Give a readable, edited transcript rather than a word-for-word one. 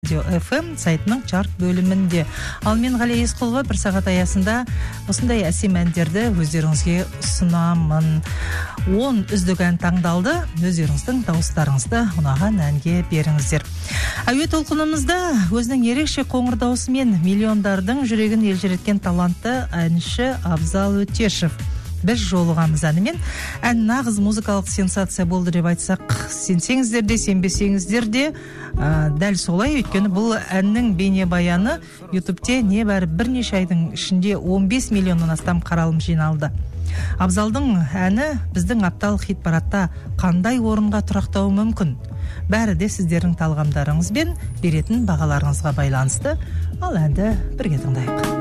Радио-FM сайтының чарт бөлімінде. Ал мен Ғалия Есқұлова бір сағат аясында осындай әсем әндерді өздеріңізге ұсынамын. 10 үздік ән таңдалды. Өздеріңіздің дауыстарыңызды ұнаған әнге беріңіздер. Әуе толқынымызда өзінің ерекше қоңыр даусымен миллиондардың жүрегін елжіреткен талантты әнші Абзал Өтешев. Біз жолығамыз әнімен. Ән нағыз музыкалық сенсация болды деп айтсақ, сенсеңіздер де, сенбесеңіздер де дәл солай. Өйткені бұл әннің бейнебаяны YouTube-те небәрі бірнеше айдың ішінде 15 миллионнан астам қаралым жиналды. Абзалдың әні біздің апталық хит-парадта қандай орынға тұрақтауы мүмкін? Бәрі де сіздердің талғамдарыңыз бен беретін бағаларыңызға байланысты. Ал әнді бірге тыңдайық.